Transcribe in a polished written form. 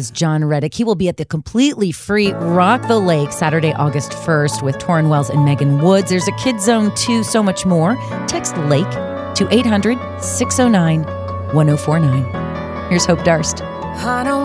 is John Reddick. He will be at the completely free Rock the Lake Saturday, August 1st with Torrin Wells and Megan Woods. There's a Kids Zone too, so much more. Text LAKE to 800-609-1049. Here's Hope Darst.